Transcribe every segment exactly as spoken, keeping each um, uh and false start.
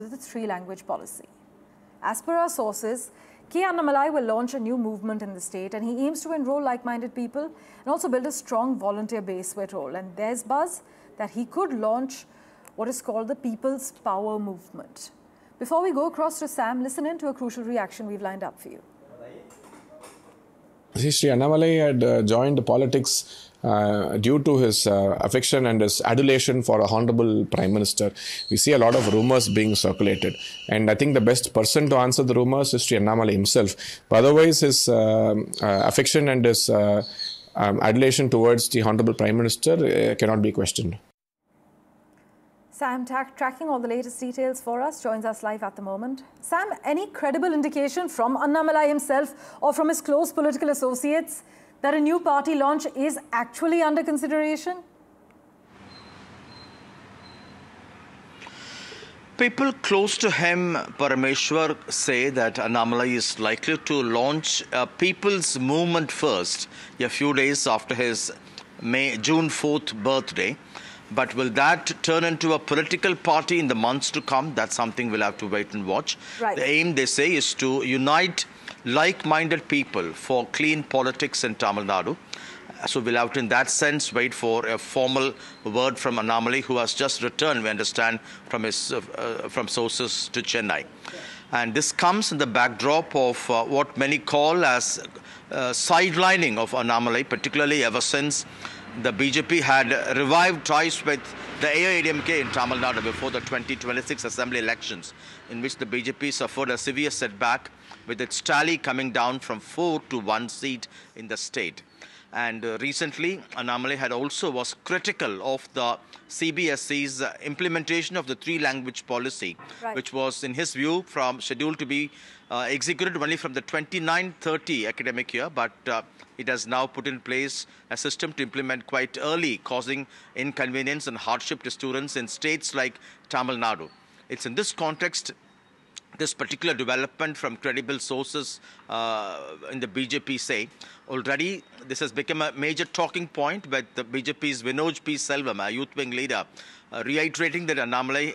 the three-language policy. As per our sources, K. Annamalai will launch a new movement in the state, and he aims to enroll like-minded people and also build a strong volunteer base, we're told. And there's buzz that he could launch what is called the People's Power Movement. Before we go across to Sam, listen in to a crucial reaction we've lined up for you. Sri Annamalai had uh, joined politics uh, due to his uh, affection and his adulation for a honorable Prime Minister. We see a lot of rumors being circulated, and I think the best person to answer the rumors is Sri Annamalai himself. But otherwise, his uh, uh, affection and his uh, um, adulation towards the honorable Prime Minister uh, cannot be questioned. Sam, tracking all the latest details for us, joins us live at the moment. Sam, any credible indication from Annamalai himself or from his close political associates that a new party launch is actually under consideration? People close to him, Parameshwar, say that Annamalai is likely to launch a people's movement first, a few days after his May, June fourth birthday. But will that turn into a political party in the months to come? That's something we'll have to wait and watch. Right. The aim, they say, is to unite like-minded people for clean politics in Tamil Nadu. So we'll have to, in that sense, wait for a formal word from Annamalai, who has just returned, we understand, from his uh, uh, from sources to Chennai. Yeah. And this comes in the backdrop of uh, what many call as uh, sidelining of Annamalai, particularly ever since the B J P had revived ties with the A I A D M K in Tamil Nadu before the twenty twenty-six assembly elections, in which the B J P suffered a severe setback with its tally coming down from four to one seat in the state. And uh, recently, Annamalai had also was critical of the C B S E's uh, implementation of the three-language policy, right, which was, in his view, from scheduled to be uh, executed only from the twenty-nine thirty academic year, but uh, it has now put in place a system to implement quite early, causing inconvenience and hardship to students in states like Tamil Nadu. It's in this context, this particular development from credible sources uh, in the B J P say, already this has become a major talking point with the B J P's Vinod P. Selvam, a youth wing leader, uh, reiterating that Annamalai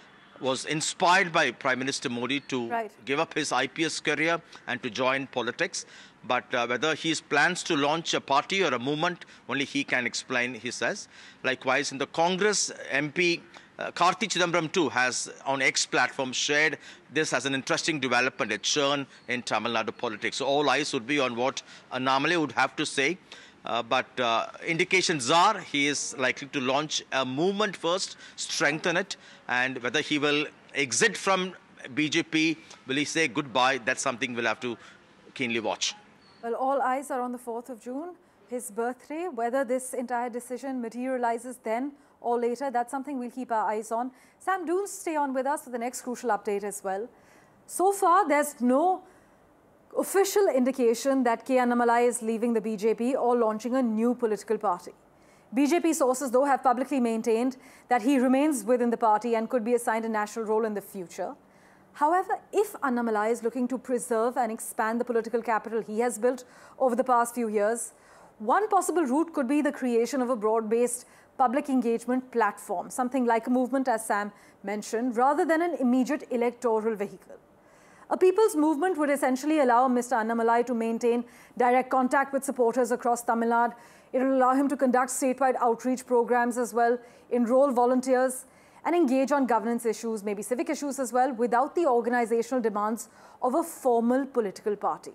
was inspired by Prime Minister Modi to right. give up his I P S career and to join politics. But uh, whether he plans to launch a party or a movement, only he can explain, he says. Likewise, in the Congress, M P uh, Karthi Chidambaram too has on X platform shared this as an interesting development, a churn in Tamil Nadu politics. So all eyes would be on what Annamalai would have to say. Uh, but uh, indications are he is likely to launch a movement first, strengthen it, and whether he will exit from B J P, will he say goodbye, that's something we'll have to keenly watch. Well, all eyes are on the fourth of June, his birthday. Whether this entire decision materializes then or later, that's something we'll keep our eyes on. Sam, do stay on with us for the next crucial update as well. So far, there's no official indication that K. Annamalai is leaving the B J P or launching a new political party. B J P sources, though, have publicly maintained that he remains within the party and could be assigned a national role in the future. However, if Annamalai is looking to preserve and expand the political capital he has built over the past few years, one possible route could be the creation of a broad-based public engagement platform, something like a movement, as Sam mentioned, rather than an immediate electoral vehicle. A people's movement would essentially allow Mister Annamalai to maintain direct contact with supporters across Tamil Nadu. It will allow him to conduct statewide outreach programs as well, enroll volunteers, and engage on governance issues, maybe civic issues as well, without the organizational demands of a formal political party.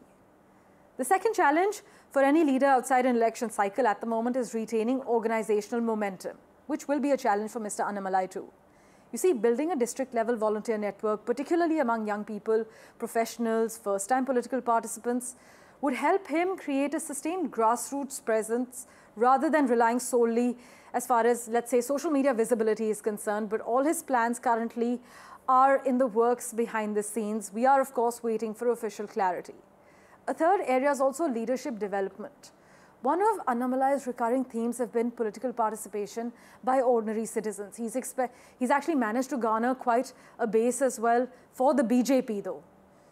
The second challenge for any leader outside an election cycle at the moment is retaining organizational momentum, which will be a challenge for Mister Annamalai too. You see, building a district-level volunteer network, particularly among young people, professionals, first-time political participants, would help him create a sustained grassroots presence rather than relying solely as far as, let's say, social media visibility is concerned. But all his plans currently are in the works behind the scenes. We are, of course, waiting for official clarity. A third area is also leadership development. One of Annamalai's recurring themes have been political participation by ordinary citizens. He's, expe he's actually managed to garner quite a base as well for the B J P, though.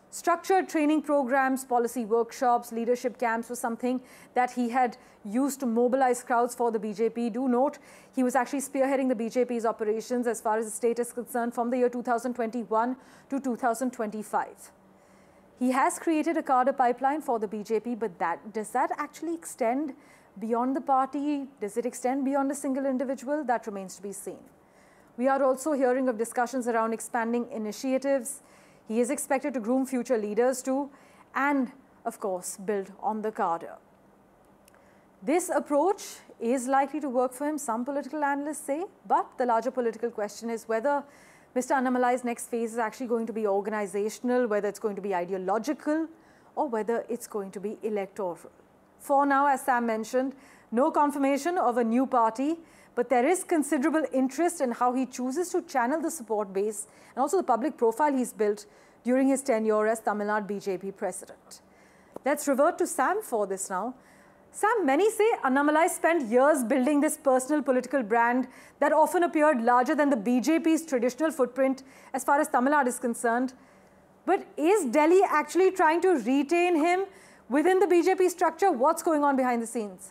Structured training programs, policy workshops, leadership camps was something that he had used to mobilize crowds for the B J P. Do note, he was actually spearheading the B J P's operations as far as the state is concerned from the year two thousand twenty-one to two thousand twenty-five. He has created a cadre pipeline for the B J P, but that, does that actually extend beyond the party? Does it extend beyond a single individual? That remains to be seen. We are also hearing of discussions around expanding initiatives. He is expected to groom future leaders too, and of course, build on the cadre. This approach is likely to work for him, some political analysts say, but the larger political question is whether Mister Annamalai's next phase is actually going to be organizational, whether it's going to be ideological, or whether it's going to be electoral. For now, as Sam mentioned, no confirmation of a new party, but there is considerable interest in how he chooses to channel the support base and also the public profile he's built during his tenure as Tamil Nadu B J P president. Let's revert to Sam for this now. Sam, many say Annamalai spent years building this personal political brand that often appeared larger than the B J P's traditional footprint as far as Tamil Nadu is concerned. But is Delhi actually trying to retain him within the B J P structure? What's going on behind the scenes?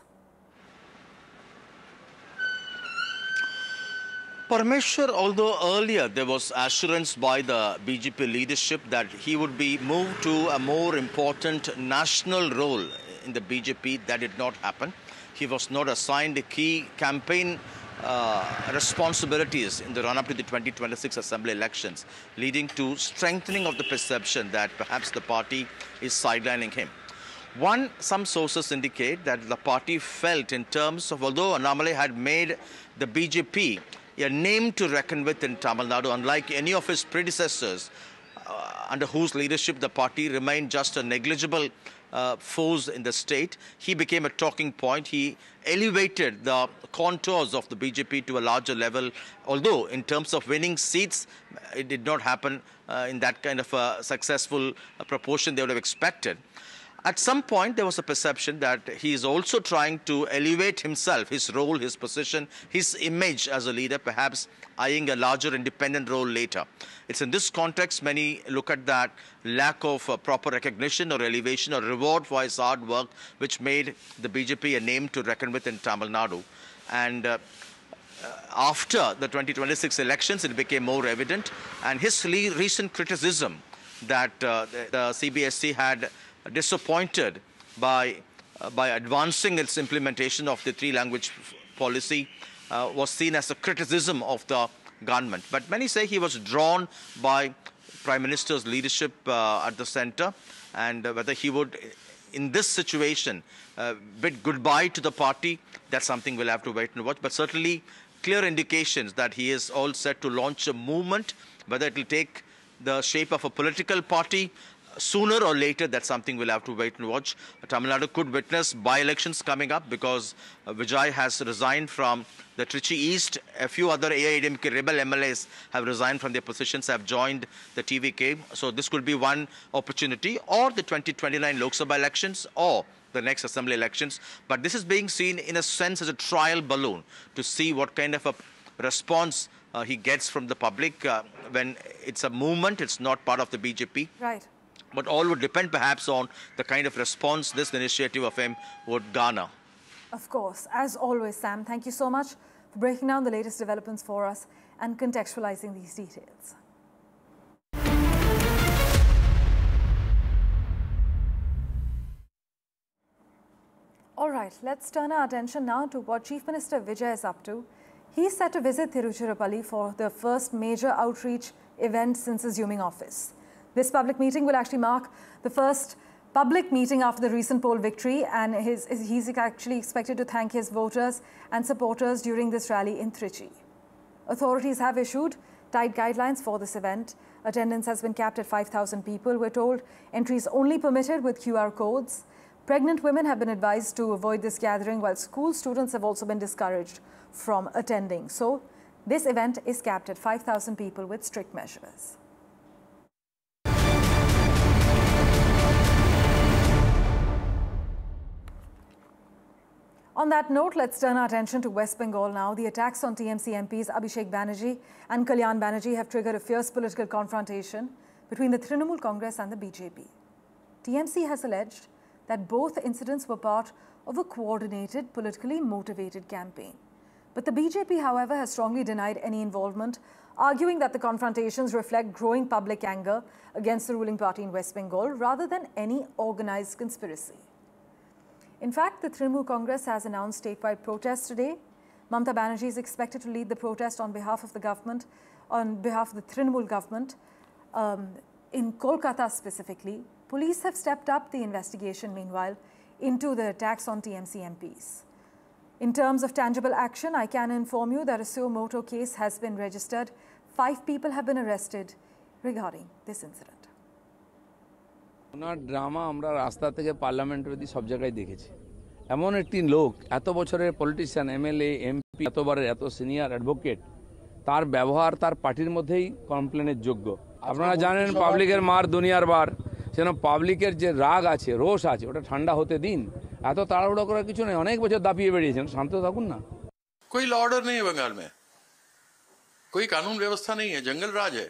Parameshwar, although earlier there was assurance by the B J P leadership that he would be moved to a more important national role in the B J P, that did not happen. He was not assigned key campaign uh, responsibilities in the run-up to the twenty twenty-six assembly elections, leading to strengthening of the perception that perhaps the party is sidelining him. One, some sources indicate that the party felt in terms of, although Annamalai had made the B J P a name to reckon with in Tamil Nadu, unlike any of his predecessors, uh, under whose leadership the party remained just a negligible uh, force in the state, he became a talking point. He elevated the contours of the B J P to a larger level, although in terms of winning seats, it did not happen uh, in that kind of a successful uh, proportion they would have expected. At some point, there was a perception that he is also trying to elevate himself, his role, his position, his image as a leader, perhaps eyeing a larger independent role later. It's in this context, many look at that lack of uh, proper recognition or elevation or reward for his hard work, which made the B J P a name to reckon with in Tamil Nadu. And uh, after the twenty twenty-six elections, it became more evident. And his recent criticism that uh, the, the C B S E had disappointed by uh, by advancing its implementation of the three-language policy uh, was seen as a criticism of the government. But many say he was drawn by Prime Minister's leadership uh, at the center, and uh, whether he would, in this situation, uh, bid goodbye to the party, that's something we'll have to wait and watch. But certainly clear indications that he is all set to launch a movement, whether it will take the shape of a political party sooner or later, that's something we'll have to wait and watch. Tamil Nadu could witness by-elections coming up because uh, Vijay has resigned from the Trichy East. A few other A I A D M K rebel M L As have resigned from their positions, have joined the T V K. So this could be one opportunity, or the twenty twenty-nine Lok Sabha elections, or the next assembly elections. But this is being seen in a sense as a trial balloon to see what kind of a response uh, he gets from the public uh, when it's a movement, it's not part of the B J P. Right. But all would depend perhaps on the kind of response this initiative of him would garner. Of course. As always, Sam, thank you so much for breaking down the latest developments for us and contextualizing these details. All right, let's turn our attention now to what Chief Minister Vijay is up to. He's set to visit Tiruchirappalli for the first major outreach event since assuming office. This public meeting will actually mark the first public meeting after the recent poll victory, and his, he's actually expected to thank his voters and supporters during this rally in Trichy. Authorities have issued tight guidelines for this event. Attendance has been capped at five thousand people. We're told entry is only permitted with Q R codes. Pregnant women have been advised to avoid this gathering, while school students have also been discouraged from attending. So this event is capped at five thousand people with strict measures. On that note, let's turn our attention to West Bengal now. The attacks on T M C M Ps Abhishek Banerjee and Kalyan Banerjee have triggered a fierce political confrontation. between the Trinamool Congress and the B J P. T M C has alleged that both incidents were part of a coordinated, politically motivated campaign. But the B J P, however, has strongly denied any involvement, arguing that the confrontations reflect growing public anger against the ruling party in West Bengal rather than any organized conspiracy. In fact, the Trinamool Congress has announced statewide protests today. Mamata Banerjee is expected to lead the protest on behalf of the government, on behalf of the Trinamool government. Um, in Kolkata specifically, police have stepped up the investigation, meanwhile, into the attacks on T M C M Ps. In terms of tangible action, I can inform you that a suo motu case has been registered. Five people have been arrested regarding this incident. Owner drama আমরা রাস্তা থেকে parliament অবধি সব জায়গায় দেখেছি। এমন একটি লোক, এত বছরের পলিটিশিয়ান, এমএলএ, এমপি, এতবারের এত সিনিয়র অ্যাডভোকেট, তার ব্যবহার তার পার্টির মধ্যেই কমপ্লেনের যোগ্য। আপনারা জানেন পাবলিকের মার দুনিয়ার বার, যেন পাবলিকের যে রাগ আছে, রোষ আছে, ওটা ঠান্ডা হতে দিন। এত তাড়াহুড়ো করার কিছু নেই, অনেক বছর দাপিয়ে বেরিয়েছেন, শান্ত থাকুন না। कोई लॉ ऑर्डर नहीं है बंगाल में, कोई कानून व्यवस्था नहीं है, जंगल राज है।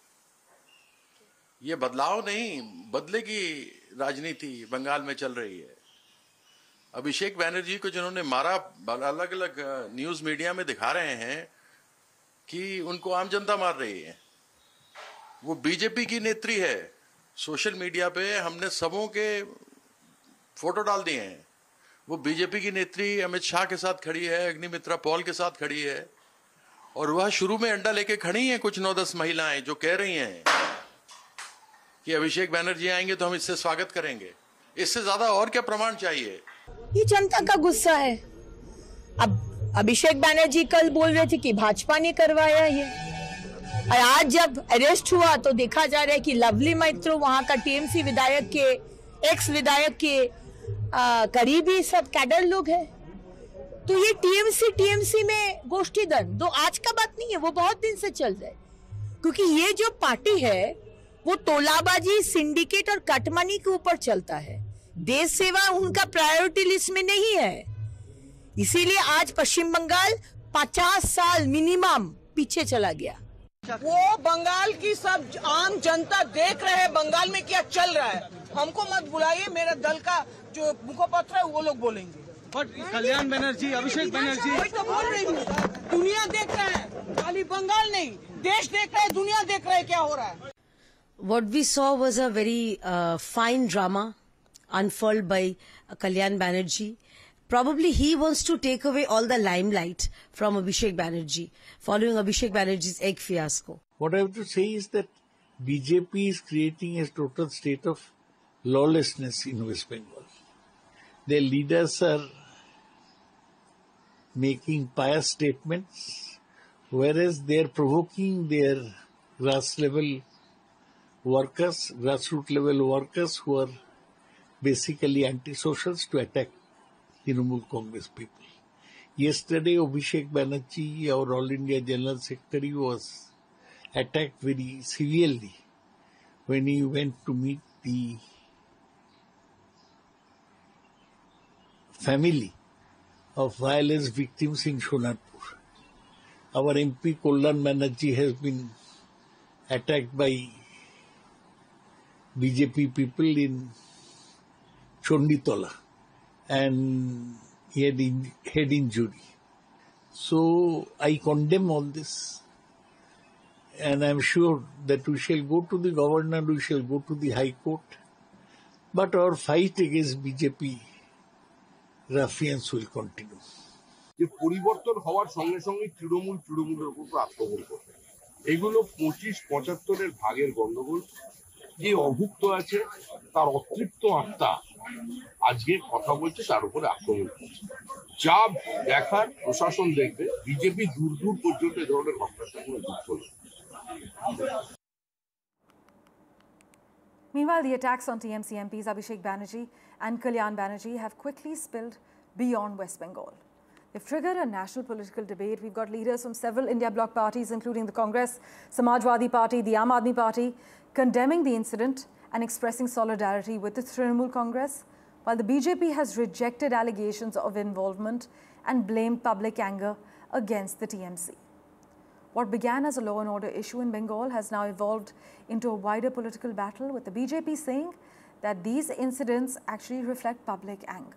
ये बदलाव नहीं, बदले की राजनीति बंगाल में चल रही है। अभिषेक बैनर्जी को जिन्होंने मारा, अलग अलग न्यूज मीडिया में दिखा रहे हैं कि उनको आम जनता मार रही है। वो बीजेपी की नेत्री है। सोशल मीडिया पे हमने सबों के फोटो डाल दिए हैं। वो बीजेपी की नेत्री अमित शाह के साथ खड़ी है, अग्निमित्रा पॉल के साथ खड़ी है, और वह शुरू में अंडा लेके खड़ी हैं कुछ नौ दस महिलाएं जो कह रही हैं कि अभिषेक बैनर्जी आएंगे तो हम इससे स्वागत करेंगे। इससे ज्यादा और क्या प्रमाण चाहिए? ये जनता का गुस्सा है। अब अभिषेक बैनर्जी कल बोल रहे थे कि भाजपा ने करवाया ये, और आज जब अरेस्ट हुआ तो देखा जा रहा है कि लवली मैत्रो, वहां का टीएमसी विधायक के, एक्स विधायक के करीबी सब कैडर लोग हैं। तो ये टीएमसी टीएमसी में गोष्ठी दंड दो आज का बात नहीं है, वो बहुत दिन से चल रहा है। क्योंकि ये जो पार्टी है वो तोलाबाजी, सिंडिकेट और कटमनी के ऊपर चलता है। देश सेवा उनका प्रायोरिटी लिस्ट में नहीं है। इसीलिए आज पश्चिम बंगाल पचास साल मिनिमम पीछे चला गया। वो बंगाल की सब आम जनता देख रहे हैं बंगाल में क्या चल रहा है। हमको मत बुलाइए, मेरे दल का जो मुखपत्र है वो लोग बोलेंगे। कल्याण बनर्जी, अभिषेक बनर्जी, वही तो बोल रही हूँ। दुनिया देख रहा है, खाली बंगाल नहीं, देश देख रहा है, दुनिया देख रहा है क्या हो रहा है। What we saw was a very uh, fine drama unfurled by uh, Kalyan Banerjee. Probably he wants to take away all the limelight from Abhishek Banerjee, following Abhishek Banerjee's egg fiasco. What I have to say is that B J P is creating a total state of lawlessness in West Bengal. Their leaders are making pious statements, whereas they are provoking their grass level workers, grassroots level workers who are basically anti-socials to attack Trinamool Congress people. Yesterday, Abhishek Banerjee, our All India General Secretary, was attacked very severely when he went to meet the family of violence victims in Sonarpur. Our M P Kalyan Banerjee has been attacked by B J P people in Chonditola, and he had in, head injury. So I condemn all this, and I am sure that we shall go to the governor, we shall go to the High Court, but our fight against B J P ruffians will continue. যে পরিবর্তন হওয়ার সঙ্গে সঙ্গে তৃণমূল তৃণমূলের উপর আক্রমণ করবে, এগুলো পঁচিশ পঁচাত্তরের ভাগের গন্ডগোল। যে অভুক্ত আছে তার অতৃপ্ত আত্মা আজকে কথা বলছে, তার উপরে আক্রমণ করছে। যা দেখার প্রশাসন দেখবে, বিজেপি দূর দূর পর্যন্ত এ ধরনের ঘটনার সঙ্গে যুক্ত হবে। Meanwhile, the attacks on T M C M Ps Abhishek Banerjee and Kalyan Banerjee have quickly spilled beyond West Bengal. They've triggered a national political debate. We've got leaders from several India bloc parties, including the Congress, Samajwadi Party, the Aam Aadmi Party, condemning the incident and expressing solidarity with the Trinamool Congress, while the B J P has rejected allegations of involvement and blamed public anger against the T M C. What began as a law and order issue in Bengal has now evolved into a wider political battle, with the B J P saying that these incidents actually reflect public anger.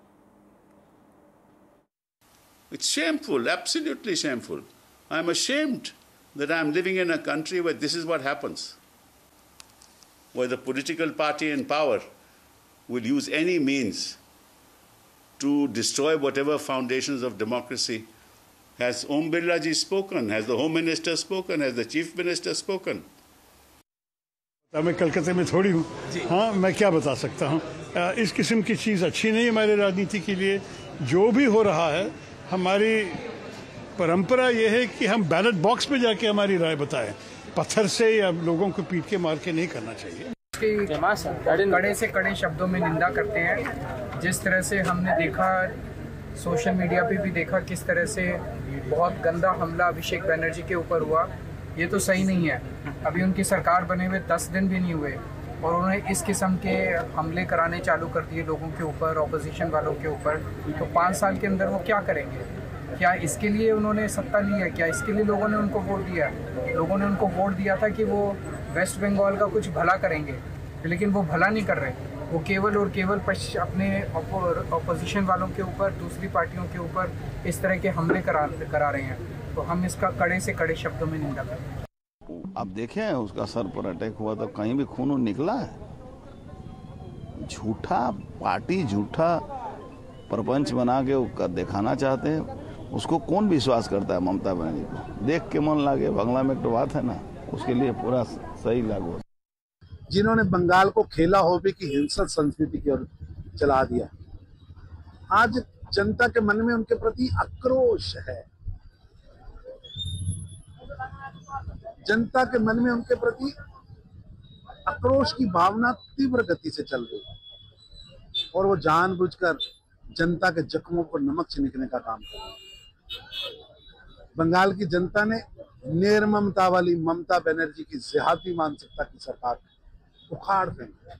It's shameful, absolutely shameful. I'm ashamed that I'm living in a country where this is what happens, where the political party in power will use any means to destroy whatever foundations of democracy. Has Om Birla ji spoken? Has the Home Minister spoken? Has the Chief Minister spoken? मैं कलकत्ते में थोड़ी हूँ, हाँ मैं क्या बता सकता हूँ। इस किस्म की चीज़ अच्छी नहीं है हमारे राजनीति के लिए। जो भी हो रहा है, हमारी परंपरा ये है कि हम बैलेट बॉक्स में जाके हमारी राय बताएं, पत्थर से या लोगों को पीट के मार के नहीं करना चाहिए। कड़े से कड़े शब्दों में निंदा करते हैं। जिस तरह से हमने देखा, सोशल मीडिया पे भी देखा किस तरह से बहुत गंदा हमला अभिषेक बनर्जी के ऊपर हुआ, ये तो सही नहीं है। अभी उनकी सरकार बने हुए दस दिन भी नहीं हुए और उन्होंने इस किस्म के हमले कराने चालू कर दिए लोगों के ऊपर, ऑपोजिशन वालों के ऊपर। तो पाँच साल के अंदर वो क्या करेंगे? क्या इसके लिए उन्होंने सत्ता ली है? क्या इसके लिए लोगों ने उनको वोट दिया? लोगों ने उनको वोट दिया था कि वो वेस्ट बंगाल का कुछ भला करेंगे, लेकिन वो भला नहीं कर रहे। वो केवल और केवल अपने ऑपोजिशन वालों के ऊपर, दूसरी पार्टियों के ऊपर इस तरह के हमले करा करा रहे हैं। तो हम इसका कड़े से कड़े शब्दों में निंदा करते हैं। आप देखें, उसका सर पर अटैक हुआ तो कहीं भी खून निकला है? झूठा पार्टी, झूठा प्रपंच बना के उसका दिखाना चाहते हैं। उसको कौन विश्वास करता है? ममता बनर्जी को देख के मन लागे, बंगला में एक तो बात है ना, उसके लिए पूरा सही लागू। जिन्होंने बंगाल को खेला होबे की हिंसक संस्कृति की ओर चला दिया, आज जनता के मन में उनके प्रति आक्रोश है। जनता के मन में उनके प्रति आक्रोश की भावना तीव्र गति से चल रही है और वो जानबूझकर जनता के जख्मों पर नमक छिड़कने का काम कर रहे हैं। बंगाल की जनता ने निर्ममता वाली ममता बनर्जी की जिहादी मानसिकता की सरकार उखाड़ फेंकी।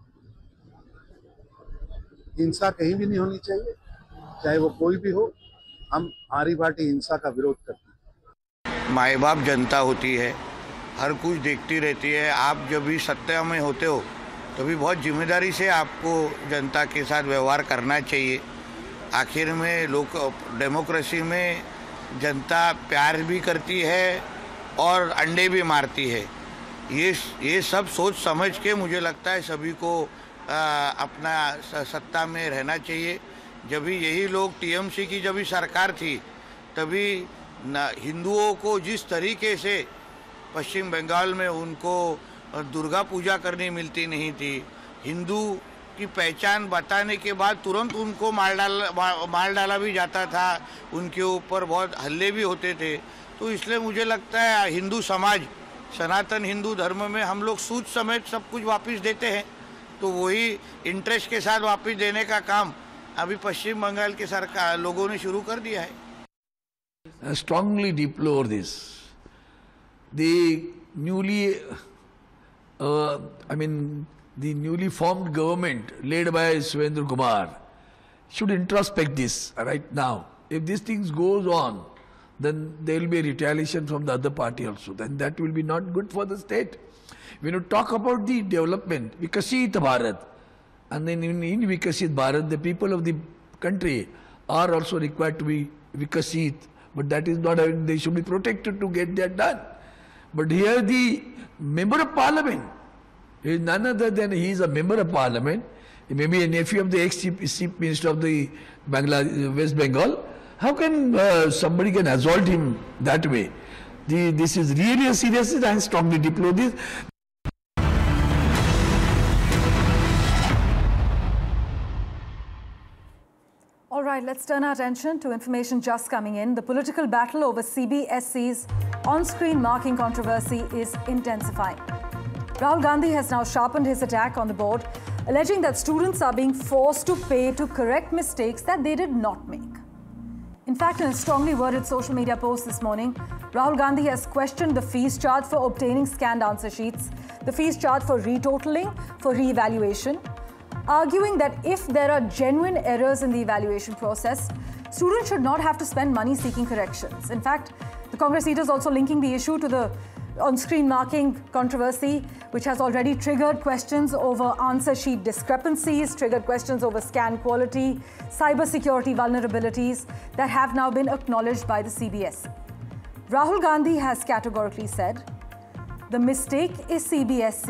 हिंसा कहीं भी नहीं होनी चाहिए, चाहे वो कोई भी हो। हम हमारी पार्टी हिंसा का विरोध करती है। माए बाप जनता होती है, हर कुछ देखती रहती है। आप जब भी सत्ता में होते हो तभी बहुत जिम्मेदारी से आपको जनता के साथ व्यवहार करना चाहिए। आखिर में लोग डेमोक्रेसी में जनता प्यार भी करती है और अंडे भी मारती है। ये ये सब सोच समझ के मुझे लगता है सभी को आ, अपना सत्ता में रहना चाहिए। जब भी यही लोग टीएमसी की जब भी सरकार थी तभी हिंदुओं को जिस तरीके से पश्चिम बंगाल में उनको दुर्गा पूजा करनी मिलती नहीं थी, हिंदू की पहचान बताने के बाद तुरंत उनको मार डाला मार डाला भी जाता था, उनके ऊपर बहुत हल्ले भी होते थे। तो इसलिए मुझे लगता है हिंदू समाज, सनातन हिंदू धर्म में हम लोग सूद समेत सब कुछ वापस देते हैं, तो वही इंटरेस्ट के साथ वापस देने का काम अभी पश्चिम बंगाल के सरकार लोगों ने शुरू कर दिया है। I strongly deplore this. The newly, uh, I mean, the newly formed government led by Surendra Kumar should introspect this right now. If these things goes on, then there will be a retaliation from the other party also. Then that will be not good for the state. When you talk about the development, Vikasit Bharat, and then in, in Vikasit Bharat, the people of the country are also required to be Vikasit, but that is not, they should be protected to get that done. But here the member of parliament is none other than he is a member of parliament, he may be a nephew of the ex-chief chief minister of the Bangla, West Bengal. How can uh, somebody can assault him that way? The, this is really a serious, I strongly deplore this. All right, let's turn our attention to information just coming in. The political battle over C B S E's on-screen marking controversy is intensifying. Rahul Gandhi has now sharpened his attack on the board, alleging that students are being forced to pay to correct mistakes that they did not make. In fact, in a strongly worded social media post this morning, Rahul Gandhi has questioned the fees charged for obtaining scanned answer sheets, the fees charged for retotaling, for re-evaluation, arguing that if there are genuine errors in the evaluation process, students should not have to spend money seeking corrections. In fact, the Congress leaders also linking the issue to the on-screen marking controversy, which has already triggered questions over answer sheet discrepancies, triggered questions over scan quality, cybersecurity vulnerabilities that have now been acknowledged by the C B S. Rahul Gandhi has categorically said, the mistake is C B S E.